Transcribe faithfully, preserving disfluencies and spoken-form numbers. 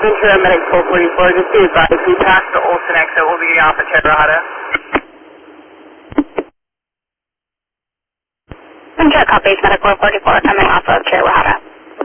Ventura Medic four forty-four, just be advised, we passed the Olsen exit, we'll be getting off at Terrahata. Ventura copies, Medic four forty-four, coming off of Terrahata.